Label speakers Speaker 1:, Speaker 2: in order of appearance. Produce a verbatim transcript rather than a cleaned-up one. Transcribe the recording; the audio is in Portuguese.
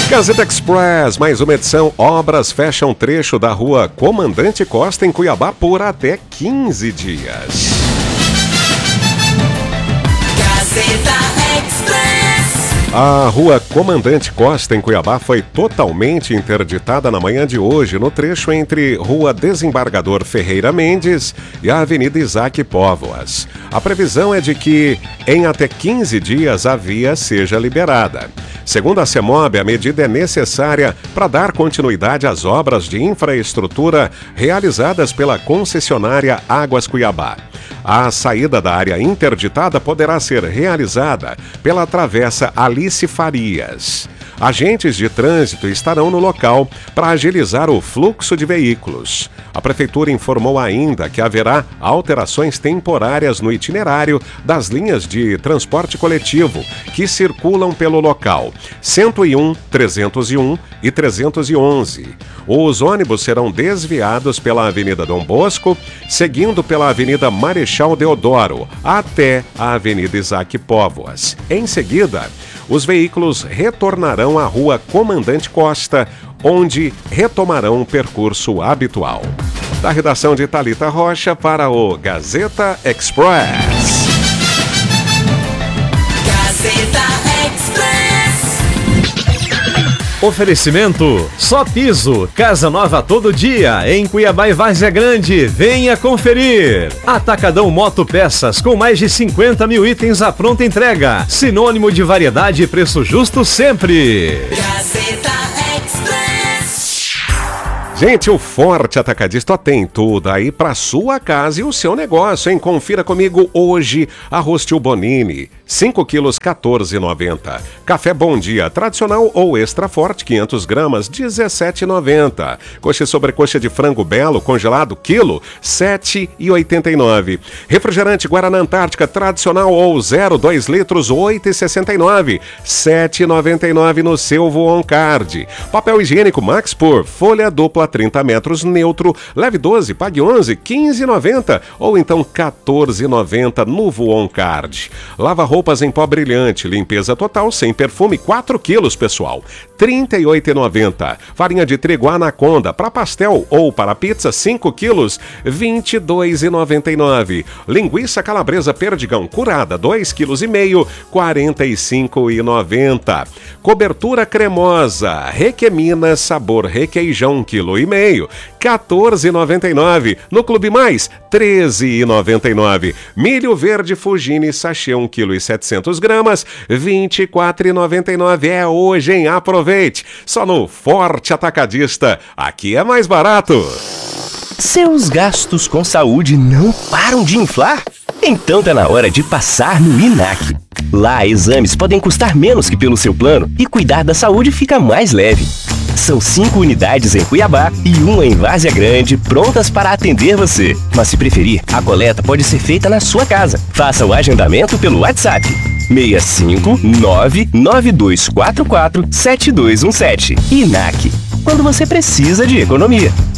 Speaker 1: Gazeta Express, mais uma edição. Obras fecham trecho da rua Comandante Costa em Cuiabá por até quinze dias.
Speaker 2: Gazeta Express.
Speaker 1: A rua Comandante Costa em Cuiabá foi totalmente interditada na manhã de hoje, no trecho entre Rua Desembargador Ferreira Mendes e a Avenida Isaac Póvoas. A previsão é de que em até quinze dias a via seja liberada. Segundo a CEMOB, a medida é necessária para dar continuidade às obras de infraestrutura realizadas pela concessionária Águas Cuiabá. A saída da área interditada poderá ser realizada pela Travessa Alice Farias. Agentes de trânsito estarão no local para agilizar o fluxo de veículos. A Prefeitura informou ainda que haverá alterações temporárias no itinerário das linhas de transporte coletivo que circulam pelo local cento e um, trezentos e um e trezentos e onze. Os ônibus serão desviados pela Avenida Dom Bosco, seguindo pela Avenida Marechal Deodoro, até a Avenida Isaac Póvoas. Em seguida, os veículos retornarão à Rua Comandante Costa, onde retomarão o percurso habitual. Da redação de Thalita Rocha para o Gazeta Express.
Speaker 2: Gazeta Express.
Speaker 3: Oferecimento Só Piso, casa nova todo dia, em Cuiabá e Várzea Grande. Venha conferir. Atacadão Moto Peças, com mais de cinquenta mil itens à pronta entrega. Sinônimo de variedade e preço justo sempre.
Speaker 2: Gazeta Express.
Speaker 1: Gente, o Forte Atacadista tem tudo aí para sua casa e o seu negócio, hein? Confira comigo hoje. Arroz Tio Bonini, cinco quilos, quatorze reais e noventa centavos. Café Bom Dia, tradicional ou extra forte, quinhentas gramas, dezessete reais e noventa centavos. Coxa e sobrecoxa de frango belo, congelado, quilo, sete reais e oitenta e nove centavos. Refrigerante Guaraná Antártica, tradicional ou zero, dois litros, oito reais e sessenta e nove centavos. sete reais e noventa e nove centavos no seu Voon Card. Papel higiênico Max Por, folha dupla trinta metros, neutro, leve doze, pague onze, quinze reais e noventa centavos ou então quatorze reais e noventa centavos no Voon Card. Lava roupas em pó brilhante, limpeza total sem perfume, quatro quilos, pessoal, trinta e oito reais e noventa centavos. Farinha de trigo Anaconda para pastel ou para pizza, cinco quilos, vinte e dois reais e noventa e nove centavos. Linguiça calabresa Perdigão curada, dois quilos e meio, quarenta e cinco reais e noventa centavos. Cobertura cremosa Requemina sabor requeijão, um quilo e meio, quatorze reais e noventa e nove centavos. No Clube Mais, treze reais e noventa e nove centavos. Milho verde Fugini sachê, um quilo e setecentas gramas, vinte e quatro reais e noventa e nove centavos. É hoje, hein? Aproveite! Só no Forte Atacadista. Aqui é mais barato.
Speaker 4: Seus gastos com saúde não param de inflar? Então tá na hora de passar no INAC. Lá, exames podem custar menos que pelo seu plano e cuidar da saúde fica mais leve. São cinco unidades em Cuiabá e uma em Várzea Grande, prontas para atender você. Mas se preferir, a coleta pode ser feita na sua casa. Faça o agendamento pelo WhatsApp seis cinco nove nove dois quatro quatro sete dois um sete. INAC, quando você precisa de economia.